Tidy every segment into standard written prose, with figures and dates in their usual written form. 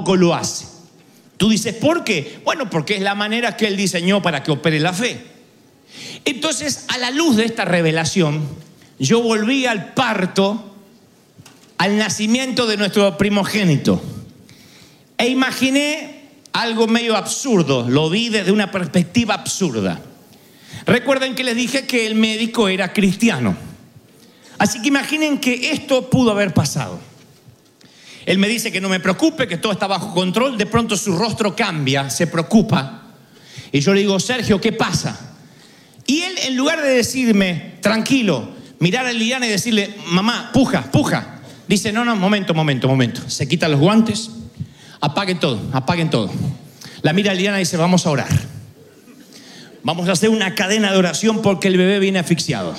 tampoco lo hace. Tú dices, ¿por qué? Bueno, porque es la manera que Él diseñó para que opere la fe. Entonces, a la luz de esta revelación, yo volví al parto, al nacimiento de nuestro primogénito. E imaginé algo medio absurdo, lo vi desde una perspectiva absurda. Recuerden que les dije que el médico era cristiano. Así que imaginen que esto pudo haber pasado. Él me dice que no me preocupe, que todo está bajo control. De pronto su rostro cambia, se preocupa. Y yo le digo, Sergio, ¿qué pasa? Y él, en lugar de decirme, tranquilo, mirar a Liliana y decirle, mamá, puja, puja. Dice, no, momento. Se quita los guantes, apaguen todo. La mira a Liliana y dice, vamos a orar. Vamos a hacer una cadena de oración porque el bebé viene asfixiado.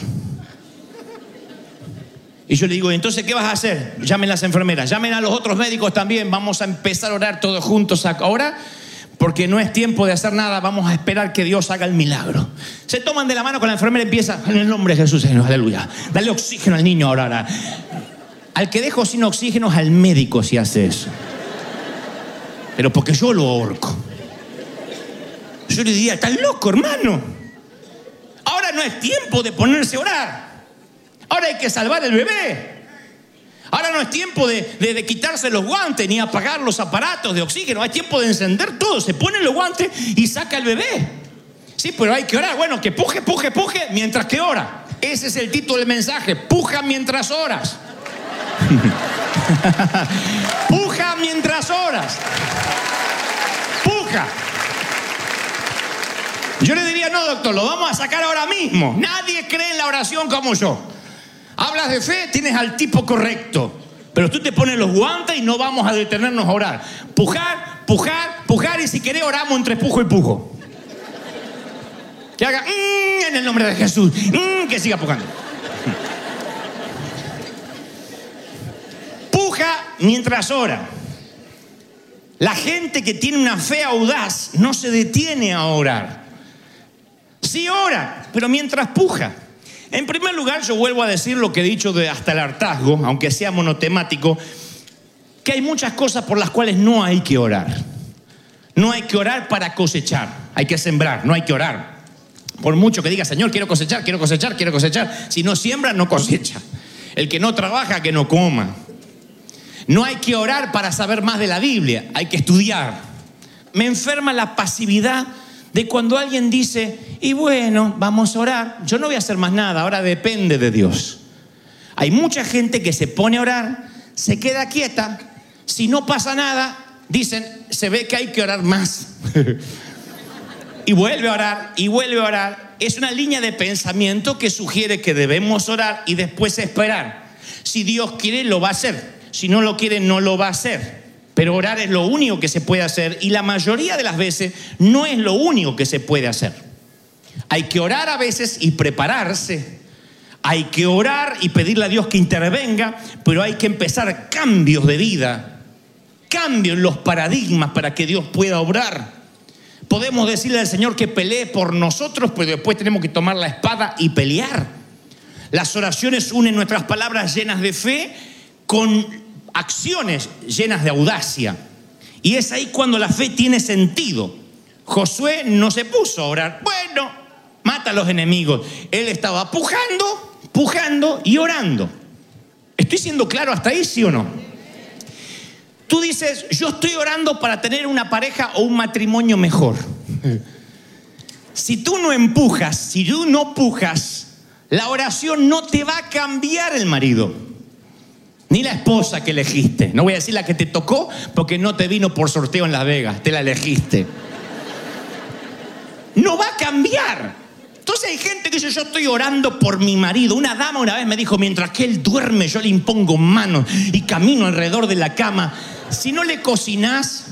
Y yo le digo, entonces, ¿qué vas a hacer? Llamen a las enfermeras, llamen a los otros médicos también. Vamos a empezar a orar todos juntos ahora, porque no es tiempo de hacer nada. Vamos a esperar que Dios haga el milagro. Se toman de la mano con la enfermera y empieza, en el nombre de Jesús, Señor, aleluya. Dale oxígeno al niño ahora. Al que dejo sin oxígeno es al médico si hace eso. Pero porque yo lo ahorco. Yo le diría, estás loco, hermano. Ahora no es tiempo de ponerse a orar. Ahora hay que salvar el bebé. Ahora no es tiempo de quitarse los guantes ni apagar los aparatos de oxígeno. Hay tiempo de encender todo. Se pone los guantes y saca el bebé. Sí, pero hay que orar. Bueno, que puje mientras que ora. Ese es el título del mensaje. Puja mientras oras. Puja mientras oras. Puja. Yo le diría, no, doctor, lo vamos a sacar ahora mismo. Nadie cree en la oración como yo. Hablas de fe, tienes al tipo correcto. Pero tú te pones los guantes y no vamos a detenernos a orar. Pujar y si querés oramos entre pujo y pujo. Que haga en el nombre de Jesús. Que siga pujando. Puja mientras ora. La gente que tiene una fe audaz no se detiene a orar. Sí ora, pero mientras puja. En primer lugar, yo vuelvo a decir lo que he dicho hasta el hartazgo, aunque sea monotemático, que hay muchas cosas por las cuales no hay que orar. No hay que orar para cosechar, hay que sembrar, no hay que orar. Por mucho que diga, Señor, quiero cosechar. Si no siembra, no cosecha. El que no trabaja, que no coma. No hay que orar para saber más de la Biblia, hay que estudiar. Me enferma la pasividad de cuando alguien dice, y bueno, vamos a orar, yo no voy a hacer más nada, ahora depende de Dios. Hay mucha gente que se pone a orar, se queda quieta, si no pasa nada, dicen, se ve que hay que orar más. Y vuelve a orar, Es una línea de pensamiento que sugiere que debemos orar y después esperar. Si Dios quiere, lo va a hacer. Si no lo quiere, no lo va a hacer. Pero orar es lo único que se puede hacer y la mayoría de las veces no es lo único que se puede hacer. Hay que orar a veces y prepararse. Hay que orar y pedirle a Dios que intervenga, pero hay que empezar cambios de vida, cambios en los paradigmas para que Dios pueda obrar. Podemos decirle al Señor que pelee por nosotros, pero después tenemos que tomar la espada y pelear. Las oraciones unen nuestras palabras llenas de fe con acciones llenas de audacia. Y es ahí cuando la fe tiene sentido. Josué no se puso a orar, bueno, mata a los enemigos. Él estaba pujando y orando. ¿Estoy siendo claro hasta ahí, sí o no? Tú dices, yo estoy orando para tener una pareja o un matrimonio mejor. Si tú no empujas, si tú no pujas, la oración no te va a cambiar el marido. Ni la esposa que elegiste. No voy a decir la que te tocó porque no te vino por sorteo en Las Vegas. Te la elegiste. No va a cambiar. Entonces hay gente que dice, yo estoy orando por mi marido. Una dama una vez me dijo, mientras que él duerme, yo le impongo manos y camino alrededor de la cama. Si no le cocinás,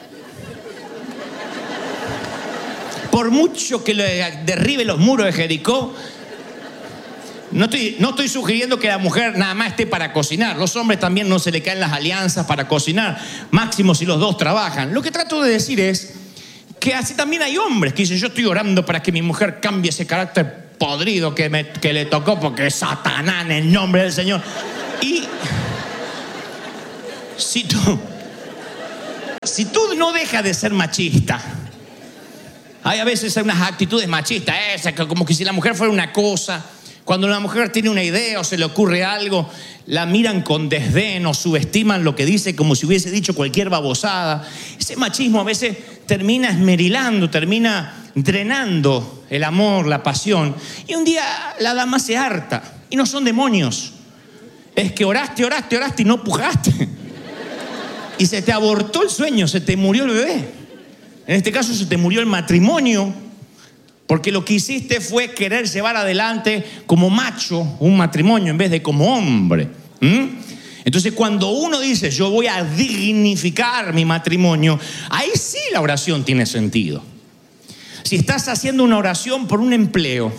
por mucho que le derribe los muros de Jericó, no estoy sugiriendo que la mujer nada más esté para cocinar. Los hombres también no se le caen las alianzas para cocinar. Máximo si los dos trabajan. Lo que trato de decir es que así también hay hombres que dicen, yo estoy orando para que mi mujer cambie ese carácter podrido que le tocó porque es Satanás en el nombre del Señor. Y si si tú no dejas de ser machista, hay a veces unas actitudes machistas, como que si la mujer fuera una cosa. Cuando la mujer tiene una idea o se le ocurre algo, la miran con desdén o subestiman lo que dice como si hubiese dicho cualquier babosada. Ese machismo a veces termina esmerilando, termina drenando el amor, la pasión. Y un día la dama se harta. Y no son demonios. Es que oraste y no pujaste. Y se te abortó el sueño, se te murió el bebé. En este caso se te murió el matrimonio. Porque lo que hiciste fue querer llevar adelante como macho un matrimonio en vez de como hombre. Entonces cuando uno dice yo voy a dignificar mi matrimonio, ahí sí la oración tiene sentido. Si estás haciendo una oración por un empleo,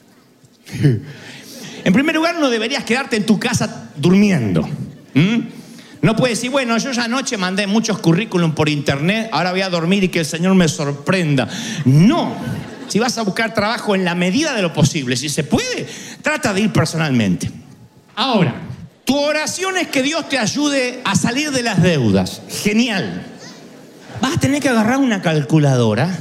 en primer lugar no deberías quedarte en tu casa durmiendo. No puedes decir, bueno, yo ya anoche mandé muchos currículum por internet, ahora voy a dormir y que el Señor me sorprenda. No. Si vas a buscar trabajo en la medida de lo posible, si se puede, trata de ir personalmente. Ahora, tu oración es que Dios te ayude a salir de las deudas. Genial. Vas a tener que agarrar una calculadora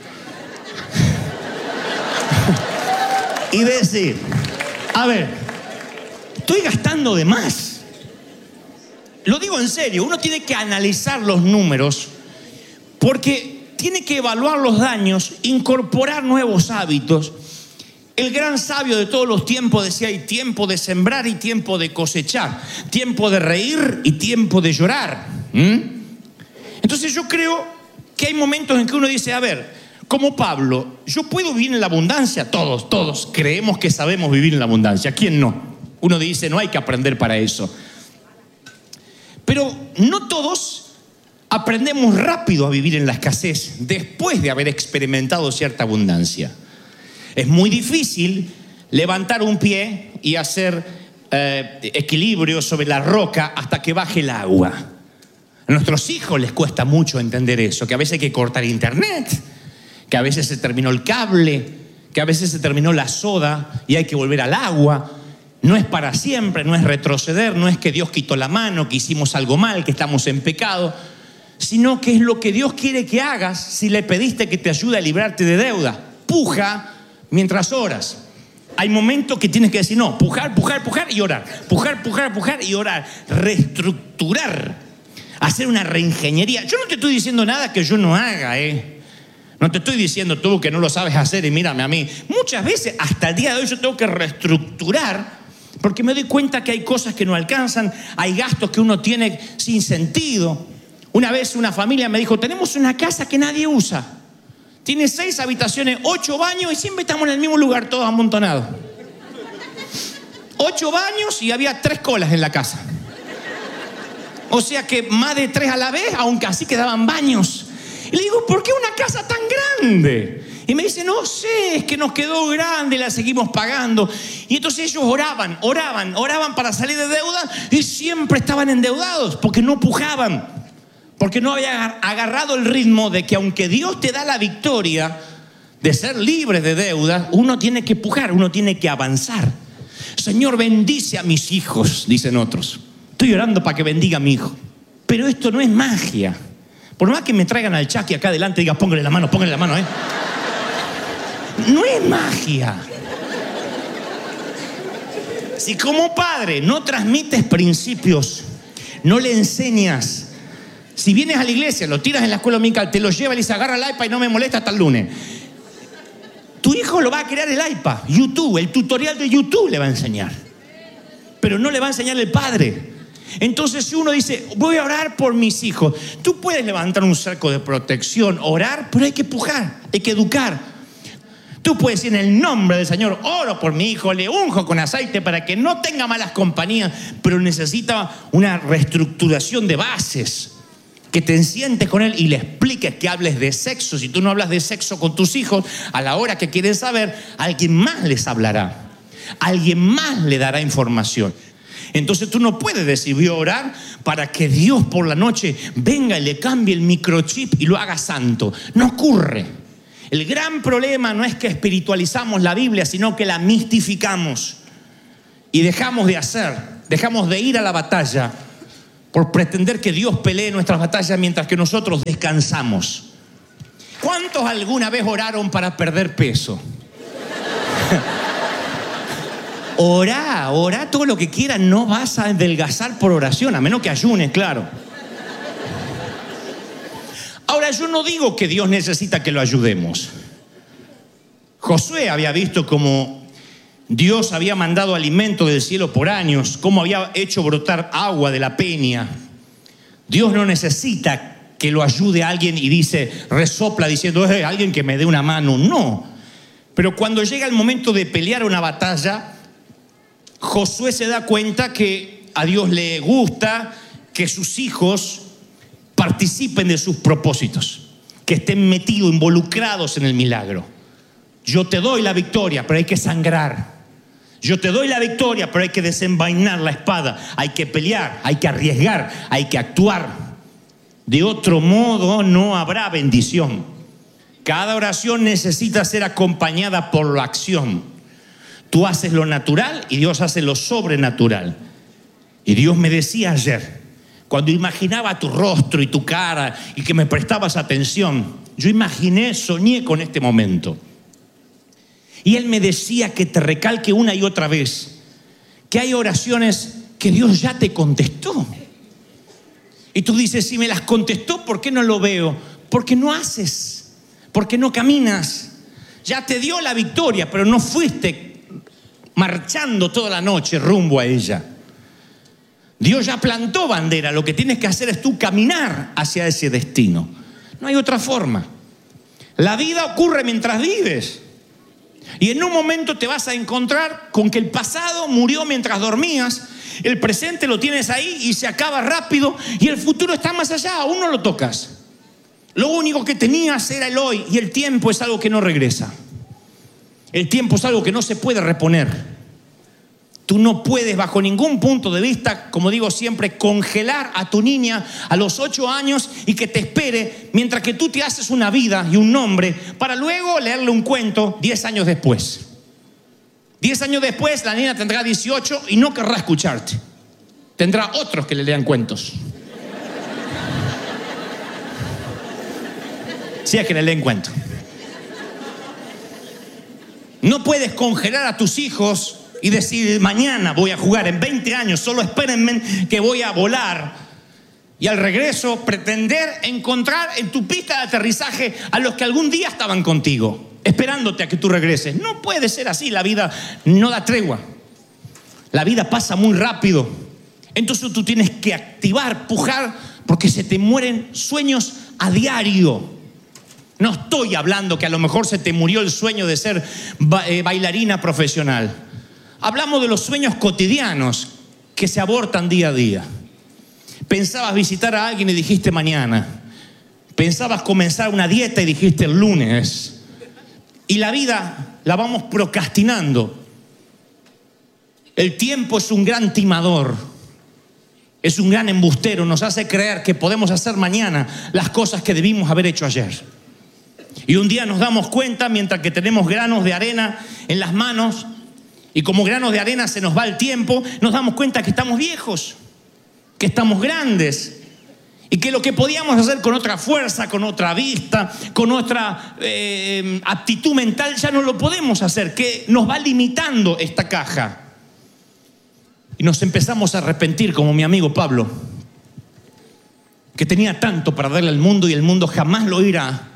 y decir, a ver, estoy gastando de más. Lo digo en serio, uno tiene que analizar los números porque tiene que evaluar los daños, incorporar nuevos hábitos. El gran sabio de todos los tiempos decía, hay tiempo de sembrar y tiempo de cosechar, tiempo de reír y tiempo de llorar. Entonces yo creo que hay momentos en que uno dice, a ver, como Pablo, yo puedo vivir en la abundancia. Todos creemos que sabemos vivir en la abundancia. ¿Quién no? Uno dice, no hay que aprender para eso. Pero no todos aprendemos rápido a vivir en la escasez después de haber experimentado cierta abundancia. Es muy difícil levantar un pie y hacer equilibrio sobre la roca hasta que baje el agua. A nuestros hijos les cuesta mucho entender eso, que a veces hay que cortar internet, que a veces se terminó el cable, que a veces se terminó la soda y hay que volver al agua. No es para siempre, no es retroceder, no es que Dios quitó la mano, que hicimos algo mal, que estamos en pecado, sino que es lo que Dios quiere que hagas si le pediste que te ayude a librarte de deuda. Puja mientras oras. Hay momentos que tienes que decir, no, pujar y orar. Pujar y orar. Reestructurar. Hacer una reingeniería. Yo no te estoy diciendo nada que yo no haga, No te estoy diciendo tú que no lo sabes hacer y mírame a mí. Muchas veces, hasta el día de hoy, yo tengo que reestructurar porque me doy cuenta que hay cosas que no alcanzan, hay gastos que uno tiene sin sentido. Una vez una familia me dijo, tenemos una casa que nadie usa. Tiene 6 habitaciones, 8 baños y siempre estamos en el mismo lugar, todos amontonados. 8 baños y había 3 colas en la casa. O sea que más de 3 a la vez, aunque así quedaban baños. Y le digo, ¿por qué una casa tan grande? Y me dice, no sé, es que nos quedó grande y la seguimos pagando. Y entonces ellos oraban para salir de deuda y siempre estaban endeudados porque no pujaban. Porque no había agarrado el ritmo de que aunque Dios te da la victoria de ser libre de deuda, uno tiene que pujar, uno tiene que avanzar. Señor, bendice a mis hijos, dicen otros. Estoy orando para que bendiga a mi hijo. Pero esto no es magia. Por más que me traigan al Chucky acá adelante y diga, póngale la mano, No es magia. Si como padre no transmites principios, no le enseñas. Si vienes a la iglesia, lo tiras en la escuela dominical, te lo lleva y le dice, agarra el iPad y no me molesta hasta el lunes. Tu hijo lo va a crear el iPad, YouTube, el tutorial de YouTube le va a enseñar. Pero no le va a enseñar el padre. Entonces si uno dice, voy a orar por mis hijos, tú puedes levantar un cerco de protección, orar, pero hay que pujar, hay que educar. Tú puedes decir, en el nombre del Señor, oro por mi hijo, le unjo con aceite para que no tenga malas compañías, pero necesita una reestructuración de bases. Que te sientes con él y le expliques que hables de sexo. Si tú no hablas de sexo con tus hijos, a la hora que quieren saber, alguien más les hablará. Alguien más le dará información. Entonces tú no puedes decir, voy a orar para que Dios por la noche venga y le cambie el microchip y lo haga santo. No ocurre. El gran problema no es que espiritualizamos la Biblia, sino que la mistificamos. Y dejamos de hacer, dejamos de ir a la batalla por pretender que Dios pelee nuestras batallas mientras que nosotros descansamos. ¿Cuántos alguna vez oraron para perder peso? Orá todo lo que quieras, no vas a adelgazar por oración, a menos que ayunes, claro. Ahora, yo no digo que Dios necesita que lo ayudemos. Josué había visto cómo Dios había mandado alimento del cielo por años, cómo había hecho brotar agua de la peña. Dios no necesita que lo ayude a alguien y resopla diciendo, alguien que me dé una mano. No. Pero cuando llega el momento de pelear una batalla, Josué se da cuenta que a Dios le gusta que sus hijos participen de sus propósitos, que estén metidos, involucrados en el milagro. Yo te doy la victoria, pero hay que sangrar. Yo te doy la victoria, pero hay que desenvainar la espada. Hay que pelear, hay que arriesgar, hay que actuar. De otro modo no habrá bendición. Cada oración necesita ser acompañada por la acción. Tú haces lo natural y Dios hace lo sobrenatural. Y Dios me decía ayer, cuando imaginaba tu rostro y tu cara y que me prestabas atención, yo soñé con este momento. Y Él me decía que te recalque una y otra vez que hay oraciones que Dios ya te contestó. Y tú dices, si me las contestó, ¿por qué no lo veo? Porque no haces, porque no caminas. Ya te dio la victoria, pero no fuiste marchando toda la noche rumbo a ella. Dios ya plantó bandera, lo que tienes que hacer es tú caminar hacia ese destino. No hay otra forma. La vida ocurre mientras vives. Y en un momento te vas a encontrar con que el pasado murió mientras dormías, el presente lo tienes ahí y se acaba rápido, y el futuro está más allá, aún no lo tocas. Lo único que tenías era el hoy, y el tiempo es algo que no regresa. El tiempo es algo que no se puede reponer. Tú no puedes bajo ningún punto de vista, como digo siempre, congelar a tu niña a los 8 años y que te espere mientras que tú te haces una vida y un nombre para luego leerle un cuento 10 años después. 10 años después la niña tendrá 18 y no querrá escucharte. Tendrá otros que le lean cuentos. Si es que le leen cuentos. No puedes congelar a tus hijos y decir, mañana voy a jugar, en 20 años, solo espérenme que voy a volar. Y al regreso pretender encontrar en tu pista de aterrizaje a los que algún día estaban contigo, esperándote a que tú regreses. No puede ser así, la vida no da tregua. La vida pasa muy rápido. Entonces tú tienes que activar, pujar, porque se te mueren sueños a diario. No estoy hablando que a lo mejor se te murió el sueño de ser bailarina profesional. Hablamos de los sueños cotidianos que se abortan día a día. Pensabas visitar a alguien y dijiste mañana. Pensabas comenzar una dieta y dijiste el lunes. Y la vida la vamos procrastinando. El tiempo es un gran timador. Es un gran embustero. Nos hace creer que podemos hacer mañana las cosas que debimos haber hecho ayer. Y un día nos damos cuenta, mientras que tenemos granos de arena en las manos, y como granos de arena se nos va el tiempo, nos damos cuenta que estamos viejos, que estamos grandes, y que lo que podíamos hacer con otra fuerza, con otra vista, con otra aptitud mental, ya no lo podemos hacer, que nos va limitando esta caja. Y nos empezamos a arrepentir, como mi amigo Pablo, que tenía tanto para darle al mundo y el mundo jamás lo oirá.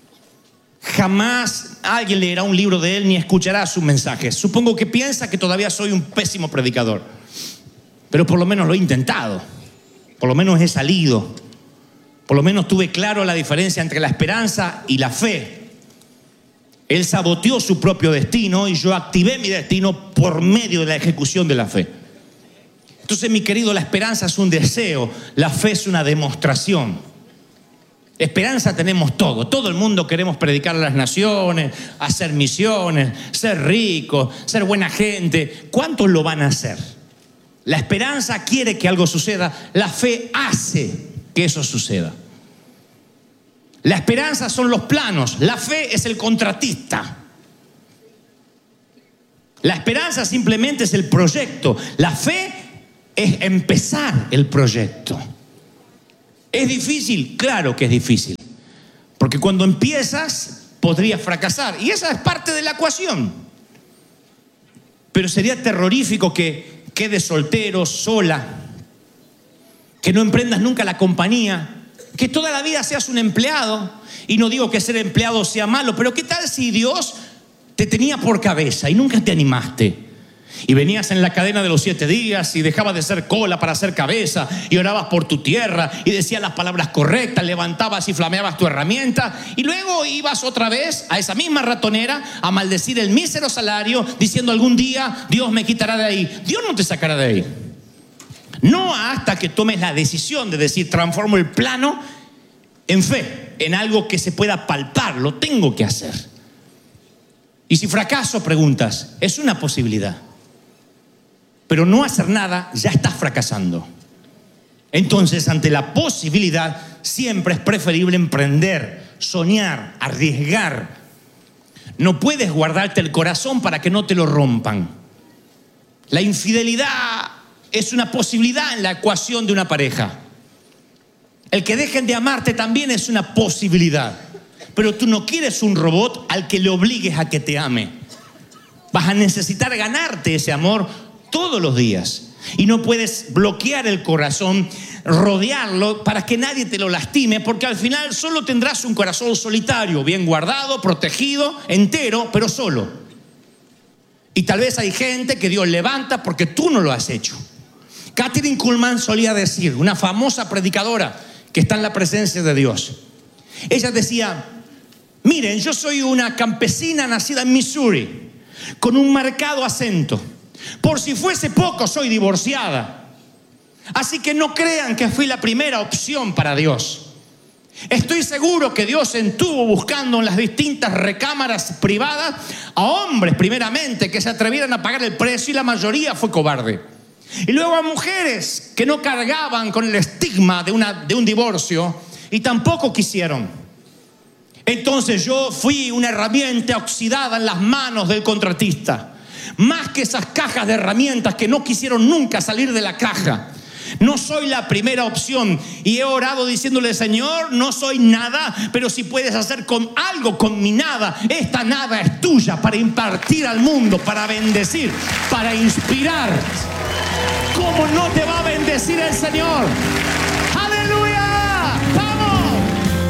Jamás alguien leerá un libro de él ni escuchará sus mensajes. Supongo que piensa que todavía soy un pésimo predicador, pero por lo menos lo he intentado. Por lo menos he salido. Por lo menos tuve claro la diferencia entre la esperanza y la fe. Él saboteó su propio destino y yo activé mi destino por medio de la ejecución de la fe. Entonces, mi querido, la esperanza es un deseo, la fe es una demostración. Esperanza tenemos todo el mundo queremos predicar a las naciones, hacer misiones, ser ricos, ser buena gente. ¿Cuántos lo van a hacer? La esperanza quiere que algo suceda, la fe hace que eso suceda. La esperanza son los planos, la fe es el contratista. La esperanza simplemente es el proyecto, la fe es empezar el proyecto. ¿Es difícil? Claro que es difícil. Porque cuando empiezas, podrías fracasar. Y esa es parte de la ecuación. Pero sería terrorífico que quedes soltero, sola, que no emprendas nunca la compañía, que toda la vida seas un empleado. Y no digo que ser empleado sea malo, pero ¿qué tal si Dios te tenía por cabeza y nunca te animaste? Y venías en la cadena de los 7 días y dejabas de ser cola para ser cabeza y orabas por tu tierra y decías las palabras correctas, levantabas y flameabas tu herramienta y luego ibas otra vez a esa misma ratonera a maldecir el mísero salario diciendo algún día Dios me quitará de ahí. Dios no te sacará de ahí. No hasta que tomes la decisión de decir transformo el plano en fe, en algo que se pueda palpar, lo tengo que hacer. Y si fracaso, preguntas, es una posibilidad. Pero no hacer nada, ya estás fracasando. Entonces, ante la posibilidad, siempre es preferible emprender, soñar, arriesgar. No puedes guardarte el corazón para que no te lo rompan. La infidelidad es una posibilidad en la ecuación de una pareja. El que dejen de amarte también es una posibilidad. Pero tú no quieres un robot al que le obligues a que te ame. Vas a necesitar ganarte ese amor todos los días. Y no puedes bloquear el corazón, rodearlo para que nadie te lo lastime, porque al final solo tendrás un corazón solitario, bien guardado, protegido, entero, pero solo. Y tal vez hay gente que Dios levanta porque tú no lo has hecho. Kathryn Kuhlman solía decir, una famosa predicadora que está en la presencia de Dios. Ella decía, miren, yo soy una campesina nacida en Missouri, con un marcado acento. Por si fuese poco, soy divorciada. Así que no crean que fui la primera opción para Dios. Estoy seguro que Dios estuvo buscando en las distintas recámaras privadas a hombres primeramente que se atrevieran a pagar el precio y la mayoría fue cobarde. Y luego a mujeres que no cargaban con el estigma de un divorcio y tampoco quisieron. Entonces yo fui una herramienta oxidada en las manos del contratista. Más que esas cajas de herramientas que no quisieron nunca salir de la caja. No soy la primera opción. Y he orado diciéndole, Señor, no soy nada, pero si puedes hacer algo con mi nada, esta nada es tuya para impartir al mundo, para bendecir, para inspirar. ¿Cómo no te va a bendecir el Señor?